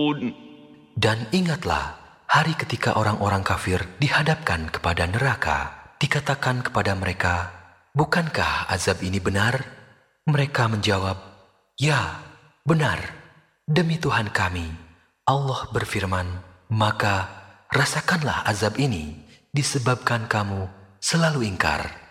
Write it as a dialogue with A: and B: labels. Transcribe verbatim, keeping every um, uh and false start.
A: Dan ingatlah hari ketika orang-orang kafir dihadapkan kepada neraka, dikatakan kepada mereka, "Bukankah azab ini benar?" Mereka menjawab, "Ya, benar, demi Tuhan kami." Allah berfirman, "Maka rasakanlah azab ini disebabkan kamu selalu ingkar."